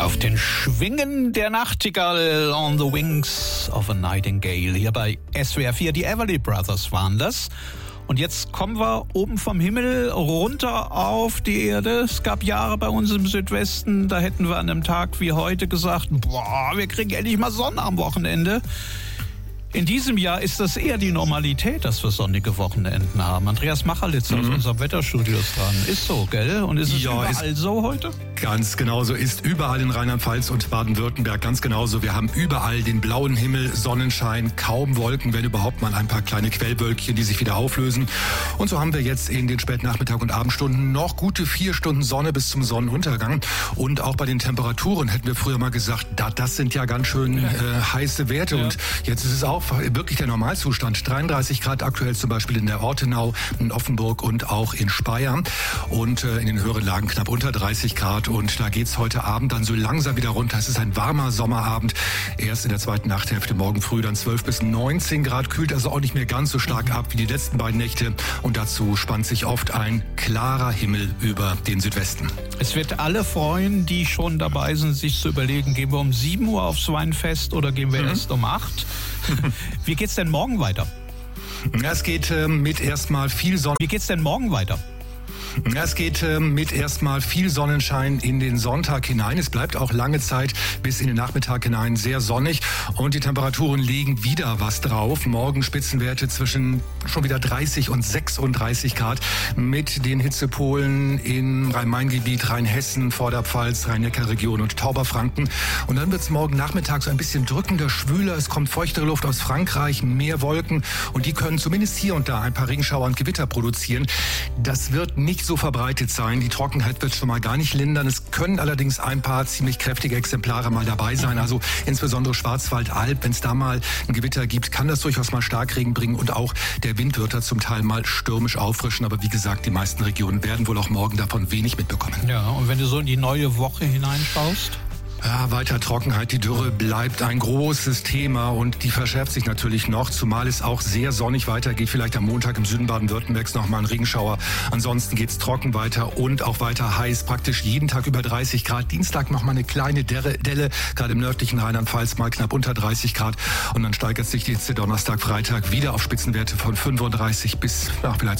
Auf den Schwingen der Nachtigall, on the wings of a nightingale. Hier bei SWR 4, die Everly Brothers waren das. Und jetzt kommen wir oben vom Himmel runter auf die Erde. Es gab Jahre bei uns im Südwesten, da hätten wir an einem Tag wie heute gesagt, boah, wir kriegen endlich mal Sonne am Wochenende. In diesem Jahr ist das eher die Normalität, dass wir sonnige Wochenenden haben. Andreas Machalitz aus unserem Wetterstudio ist dran. Ist so, gell? Und ist es überall so heute? Ganz genauso ist überall in Rheinland-Pfalz und Baden-Württemberg ganz genauso. Wir haben überall den blauen Himmel, Sonnenschein, kaum Wolken, wenn überhaupt mal ein paar kleine Quellwölkchen, die sich wieder auflösen. Und so haben wir jetzt in den Spätnachmittag- und Abendstunden noch gute 4 Stunden Sonne bis zum Sonnenuntergang. Und auch bei den Temperaturen hätten wir früher mal gesagt, das sind ja ganz schön heiße Werte. Ja. Und jetzt ist es auch wirklich der Normalzustand. 33 Grad aktuell zum Beispiel in der Ortenau, in Offenburg und auch in Speyer. Und in den höheren Lagen knapp unter 30 Grad. Und da geht's heute Abend dann so langsam wieder runter. Es ist ein warmer Sommerabend. Erst in der zweiten Nachthälfte morgen früh dann 12 bis 19 Grad. Kühlt also auch nicht mehr ganz so stark ab wie die letzten beiden Nächte. Und dazu spannt sich oft ein klarer Himmel über den Südwesten. Es wird alle freuen, die schon dabei sind, sich zu überlegen, gehen wir um 7 Uhr aufs Weinfest oder gehen wir erst um 8? Wie geht's denn morgen weiter? Es geht mit erstmal viel Sonne. Wie geht's denn morgen weiter? Es geht mit erstmal viel Sonnenschein in den Sonntag hinein. Es bleibt auch lange Zeit bis in den Nachmittag hinein sehr sonnig und die Temperaturen legen wieder was drauf. Morgen Spitzenwerte zwischen schon wieder 30 und 36 Grad mit den Hitzepolen im Rhein-Main-Gebiet, Rheinhessen, Vorderpfalz, Rhein-Neckar-Region und Tauberfranken. Und dann wird es morgen Nachmittag so ein bisschen drückender, schwüler. Es kommt feuchtere Luft aus Frankreich, mehr Wolken und die können zumindest hier und da ein paar Regenschauer und Gewitter produzieren. Das wird nicht so verbreitet sein. Die Trockenheit wird schon mal gar nicht lindern. Es können allerdings ein paar ziemlich kräftige Exemplare mal dabei sein. Also insbesondere Schwarzwaldalb, wenn es da mal ein Gewitter gibt, kann das durchaus mal Starkregen bringen und auch der Wind wird da zum Teil mal stürmisch auffrischen. Aber wie gesagt, die meisten Regionen werden wohl auch morgen davon wenig mitbekommen. Ja, und wenn du so in die neue Woche hineinschaust? Ja, weiter Trockenheit, die Dürre bleibt ein großes Thema und die verschärft sich natürlich noch, zumal es auch sehr sonnig weitergeht. Vielleicht am Montag im Süden Baden-Württembergs noch mal ein Regenschauer. Ansonsten geht's trocken weiter und auch weiter heiß, praktisch jeden Tag über 30 Grad. Dienstag noch mal eine kleine Delle, gerade im nördlichen Rheinland-Pfalz mal knapp unter 30 Grad. Und dann steigert sich die Hitze Donnerstag, Freitag wieder auf Spitzenwerte von 35 bis vielleicht